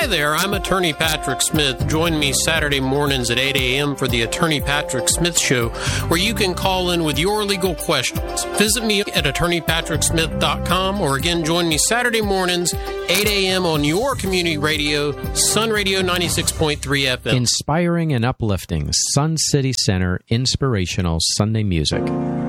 Hi there, I'm Attorney Patrick Smith. Join me Saturday mornings at 8 a.m. for the Attorney Patrick Smith Show, where you can call in with your legal questions. Visit me at attorneypatricksmith.com, or again, join me Saturday mornings, 8 a.m. on your community radio, Sun Radio 96.3 FM. Inspiring and uplifting Sun City Center inspirational Sunday music.